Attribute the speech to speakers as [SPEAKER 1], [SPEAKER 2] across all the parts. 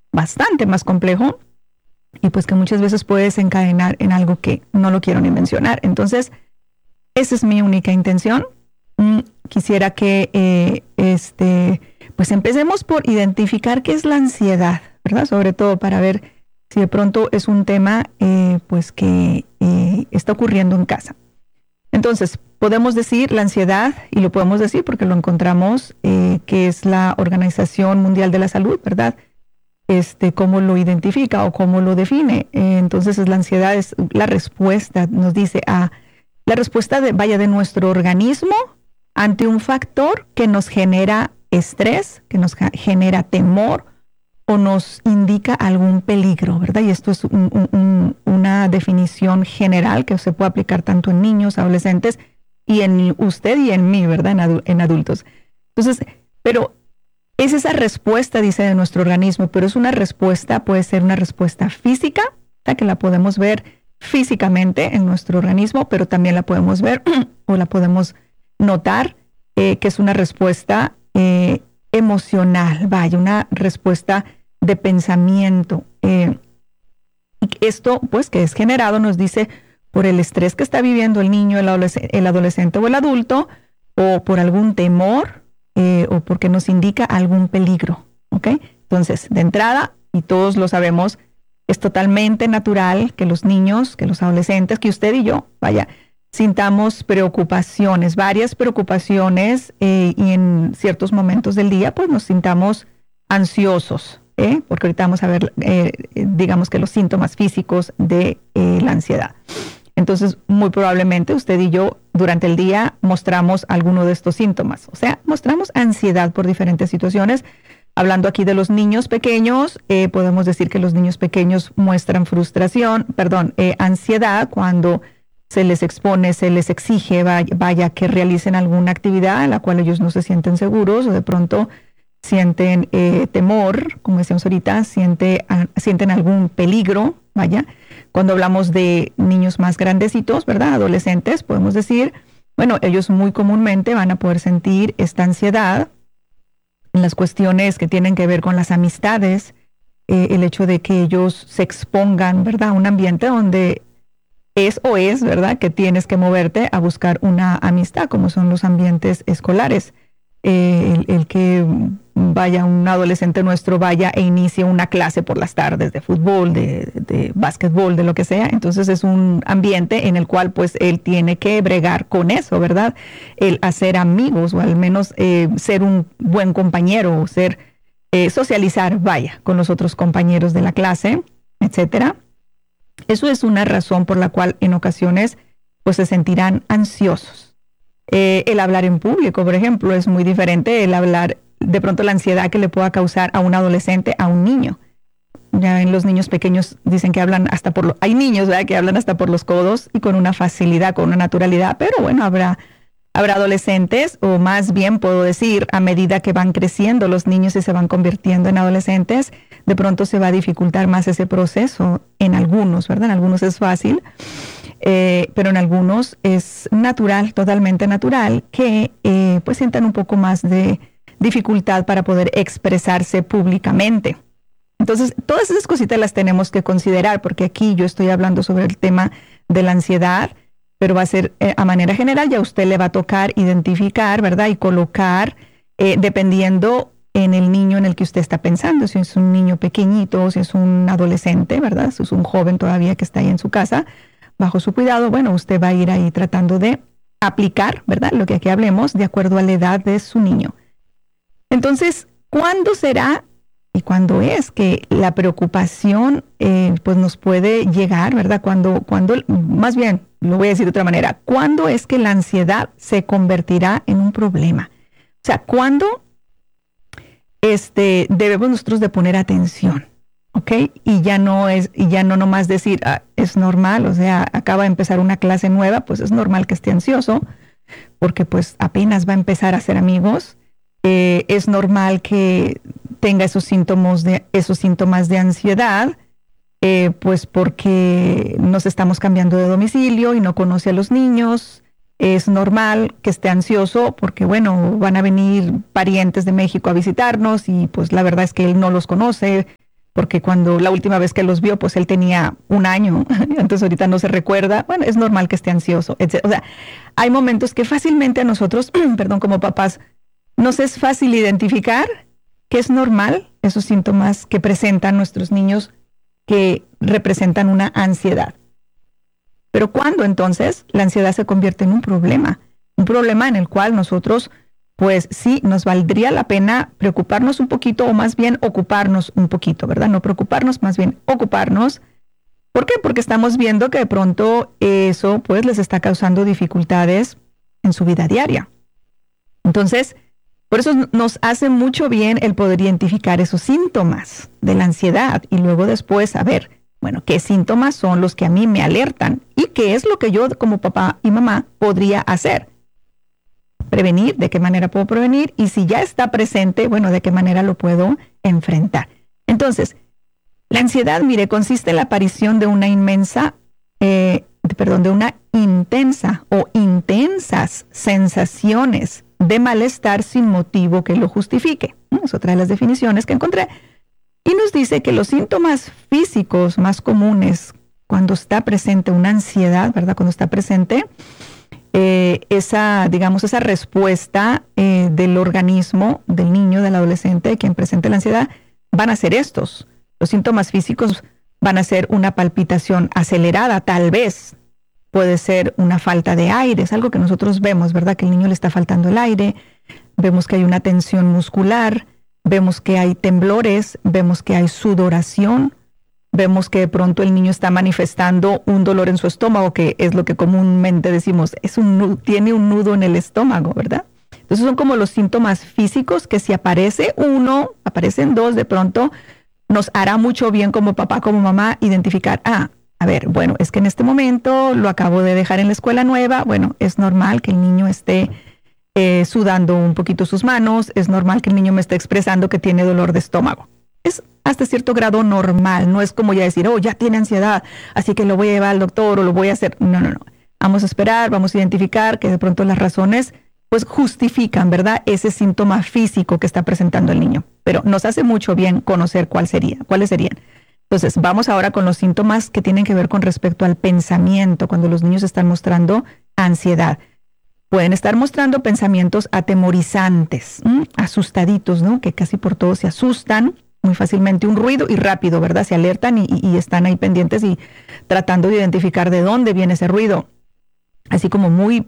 [SPEAKER 1] bastante más complejo y pues que muchas veces puede desencadenar en algo que no lo quiero ni mencionar. Entonces, esa es mi única intención. Quisiera que pues empecemos por identificar qué es la ansiedad, ¿verdad? Sobre todo para ver si de pronto es un tema pues que está ocurriendo en casa. Entonces, podemos decir la ansiedad, y lo podemos decir porque lo encontramos, que es la Organización Mundial de la Salud, ¿verdad? Cómo lo identifica o cómo lo define. Entonces, la ansiedad es la respuesta, nos dice, la respuesta de nuestro organismo ante un factor que nos genera estrés, que nos genera temor o nos indica algún peligro, ¿verdad? Y esto es una definición general que se puede aplicar tanto en niños, adolescentes y en usted y en mí, ¿verdad? En adultos. Entonces, pero es esa respuesta, dice, de nuestro organismo, pero es una respuesta, puede ser una respuesta física, ¿verdad? Que la podemos ver físicamente en nuestro organismo, pero también la podemos ver o la podemos notar, que es una respuesta emocional, una respuesta de pensamiento. Y esto, pues, que es generado, nos dice, por el estrés que está viviendo el niño, el adolescente o el adulto, o por algún temor, o porque nos indica algún peligro, ¿ok? Entonces, de entrada, y todos lo sabemos, es totalmente natural que los niños, que los adolescentes, que usted y yo, sintamos preocupaciones, varias preocupaciones, y en ciertos momentos del día, pues nos sintamos ansiosos, porque ahorita vamos a ver, digamos que los síntomas físicos de la ansiedad. Entonces, muy probablemente usted y yo durante el día mostramos alguno de estos síntomas, o sea, mostramos ansiedad por diferentes situaciones. Hablando aquí de los niños pequeños, podemos decir que los niños pequeños muestran ansiedad cuando se les expone, se les exige, que realicen alguna actividad en la cual ellos no se sienten seguros o de pronto sienten temor, como decíamos ahorita, sienten algún peligro, Cuando hablamos de niños más grandecitos, ¿verdad? Adolescentes, podemos decir, bueno, ellos muy comúnmente van a poder sentir esta ansiedad en las cuestiones que tienen que ver con las amistades, el hecho de que ellos se expongan, ¿verdad? A un ambiente donde es, ¿verdad? Que tienes que moverte a buscar una amistad, como son los ambientes escolares. El que un adolescente nuestro vaya e inicie una clase por las tardes de fútbol, de básquetbol, de lo que sea. Entonces es un ambiente en el cual pues él tiene que bregar con eso, ¿verdad? El hacer amigos o al menos ser un buen compañero, socializar, con los otros compañeros de la clase, etcétera. Eso es una razón por la cual en ocasiones pues se sentirán ansiosos. El hablar en público, por ejemplo, es muy diferente el hablar, de pronto la ansiedad que le pueda causar a un adolescente, a un niño. Ya en los niños pequeños dicen que hablan hay niños, ¿verdad?, que hablan hasta por los codos y con una facilidad, con una naturalidad, pero bueno, habrá adolescentes, o más bien puedo decir, a medida que van creciendo los niños y se van convirtiendo en adolescentes, de pronto se va a dificultar más ese proceso en algunos, ¿verdad? En algunos es fácil, pero en algunos es natural, totalmente natural, que pues sientan un poco más de dificultad para poder expresarse públicamente. Entonces, todas esas cositas las tenemos que considerar, porque aquí yo estoy hablando sobre el tema de la ansiedad, pero va a ser a manera general, ya a usted le va a tocar identificar, ¿verdad? Y colocar, dependiendo en el niño en el que usted está pensando, si es un niño pequeñito, si es un adolescente, ¿verdad? Si es un joven todavía que está ahí en su casa, bajo su cuidado, bueno, usted va a ir ahí tratando de aplicar, ¿verdad?, lo que aquí hablemos, de acuerdo a la edad de su niño. Entonces, ¿cuándo será y cuándo es que la preocupación pues nos puede llegar, ¿verdad? Cuando, más bien, lo voy a decir de otra manera, ¿cuándo es que la ansiedad se convertirá en un problema? O sea, ¿cuándo debemos nosotros de poner atención? ¿Ok? Y ya no nomás decir, es normal, o sea, acaba de empezar una clase nueva, pues es normal que esté ansioso, porque pues apenas va a empezar a hacer amigos. Es normal que tenga esos síntomas de ansiedad, pues porque nos estamos cambiando de domicilio y no conoce a los niños. Es normal que esté ansioso porque, bueno, van a venir parientes de México a visitarnos y pues la verdad es que él no los conoce, porque cuando la última vez que los vio, pues él tenía 1 año, entonces ahorita no se recuerda. Bueno, es normal que esté ansioso, etc. O sea, hay momentos que fácilmente a nosotros, perdón, como papás, nos es fácil identificar que es normal esos síntomas que presentan nuestros niños que representan una ansiedad. Pero ¿cuándo entonces la ansiedad se convierte en un problema en el cual nosotros, pues sí, nos valdría la pena preocuparnos un poquito o más bien ocuparnos un poquito, ¿verdad? No preocuparnos, más bien ocuparnos. ¿Por qué? Porque estamos viendo que de pronto eso pues les está causando dificultades en su vida diaria. Entonces, por eso nos hace mucho bien el poder identificar esos síntomas de la ansiedad y luego después saber, bueno, qué síntomas son los que a mí me alertan y qué es lo que yo como papá y mamá podría hacer. Prevenir, de qué manera puedo prevenir y si ya está presente, bueno, de qué manera lo puedo enfrentar. Entonces, la ansiedad, mire, consiste en la aparición de una de una intensa o intensas sensaciones de malestar sin motivo que lo justifique. Es otra de las definiciones que encontré. Y nos dice que los síntomas físicos más comunes cuando está presente una ansiedad, ¿verdad? Cuando está presente esa respuesta del organismo, del niño, del adolescente, quien presente la ansiedad, van a ser estos. Los síntomas físicos van a ser una palpitación acelerada, tal vez. Puede ser una falta de aire, es algo que nosotros vemos, ¿verdad? Que el niño le está faltando el aire, vemos que hay una tensión muscular, vemos que hay temblores, vemos que hay sudoración, vemos que de pronto el niño está manifestando un dolor en su estómago, que es lo que comúnmente decimos, tiene un nudo en el estómago, ¿verdad? Entonces son como los síntomas físicos que si aparece uno, aparecen dos, de pronto nos hará mucho bien como papá, como mamá, identificar, a ver, bueno, es que en este momento lo acabo de dejar en la escuela nueva, bueno, es normal que el niño esté sudando un poquito sus manos, es normal que el niño me esté expresando que tiene dolor de estómago. Es hasta cierto grado normal, no es como ya decir, ya tiene ansiedad, así que lo voy a llevar al doctor o lo voy a hacer. No. Vamos a esperar, vamos a identificar que de pronto las razones pues justifican, ¿verdad? Ese síntoma físico que está presentando el niño. Pero nos hace mucho bien conocer cuáles serían. Entonces, vamos ahora con los síntomas que tienen que ver con respecto al pensamiento, cuando los niños están mostrando ansiedad. Pueden estar mostrando pensamientos atemorizantes, asustaditos, ¿no? Que casi por todo se asustan muy fácilmente, un ruido y rápido, ¿verdad? Se alertan y están ahí pendientes y tratando de identificar de dónde viene ese ruido. Así como muy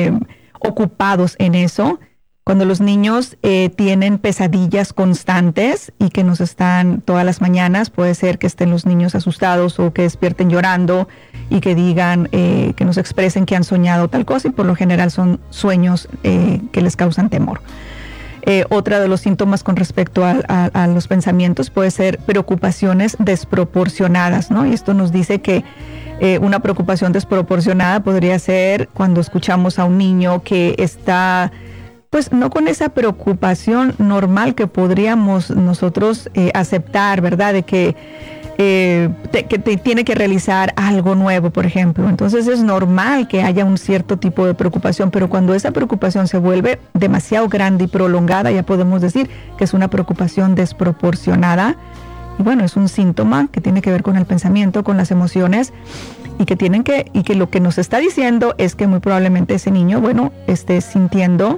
[SPEAKER 1] ocupados en eso. Cuando los niños tienen pesadillas constantes y que nos están todas las mañanas, puede ser que estén los niños asustados o que despierten llorando y que digan, que nos expresen que han soñado tal cosa y por lo general son sueños que les causan temor. Otra de los síntomas con respecto a los pensamientos puede ser preocupaciones desproporcionadas, ¿no? Y esto nos dice que una preocupación desproporcionada podría ser cuando escuchamos a un niño que está pues no con esa preocupación normal que podríamos nosotros aceptar, ¿verdad? De que tiene que realizar algo nuevo, por ejemplo. Entonces es normal que haya un cierto tipo de preocupación, pero cuando esa preocupación se vuelve demasiado grande y prolongada, ya podemos decir que es una preocupación desproporcionada. Y bueno, es un síntoma que tiene que ver con el pensamiento, con las emociones, y que lo que nos está diciendo es que muy probablemente ese niño, bueno, esté sintiendo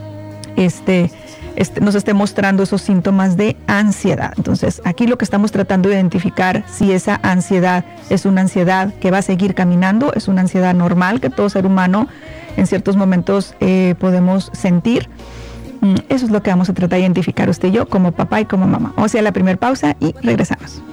[SPEAKER 1] nos esté mostrando esos síntomas de ansiedad. Entonces, aquí lo que estamos tratando de identificar si esa ansiedad es una ansiedad que va a seguir caminando, es una ansiedad normal que todo ser humano en ciertos momentos podemos sentir. Eso es lo que vamos a tratar de identificar usted y yo como papá y como mamá. Vamos a ir a la primera pausa y regresamos.